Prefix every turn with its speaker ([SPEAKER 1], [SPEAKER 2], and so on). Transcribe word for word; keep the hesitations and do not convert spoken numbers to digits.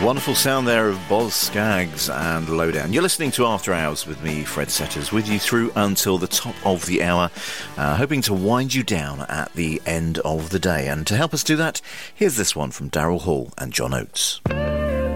[SPEAKER 1] Wonderful sound there of Boz Scaggs and Lowdown. You're listening to After Hours with me, Fred Setters, with you through until the top of the hour, uh, hoping to wind you down at the end of the day. And to help us do that, here's this one from Daryl Hall and John Oates.